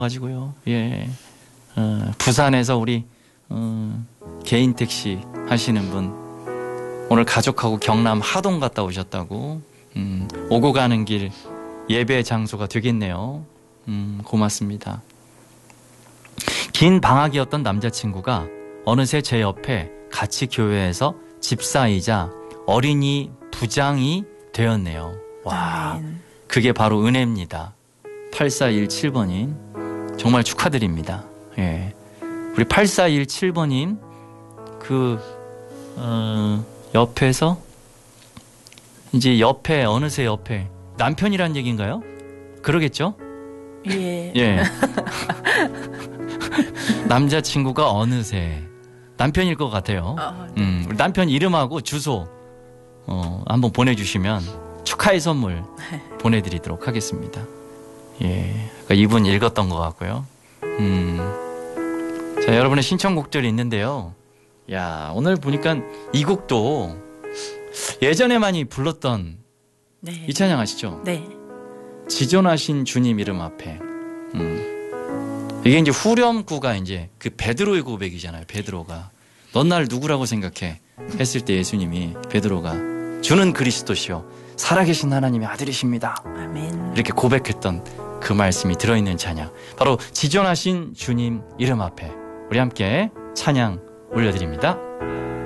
가지고요. 예. 부산에서 우리 개인 택시 하시는 분 오늘 가족하고 경남 하동 갔다 오셨다고. 오고 가는 길 예배 장소가 되겠네요. 고맙습니다. 긴 방학이었던 남자친구가 어느새 제 옆에 같이 교회에서 집사이자 어린이 부장이 되었네요. 와, 그게 바로 은혜입니다. 8417번님 정말 축하드립니다. 예. 우리 8417번님 옆에서 이제 옆에 어느새 옆에 남편이란 얘기인가요? 그러겠죠? 예. 예. 남자친구가 어느새 남편일 것 같아요. 네. 우리 남편 이름하고 주소 한번 보내주시면 축하의 선물 보내드리도록 하겠습니다. 예, 그러니까 이분 읽었던 것 같고요. 자, 여러분의 신청곡들이 있는데요. 야, 오늘 보니까 이 곡도 예전에 많이 불렀던 네. 이 찬양 아시죠? 네. 지존하신 주님 이름 앞에. 이게 이제 후렴구가 이제 그 베드로의 고백이잖아요. 베드로가 넌 날 누구라고 생각해? 했을 때 예수님이 베드로가 주는 그리스도시요 살아계신 하나님의 아들이십니다. 아멘. 이렇게 고백했던 그 말씀이 들어있는 찬양. 바로 지존하신 주님 이름 앞에 우리 함께 찬양 올려드립니다.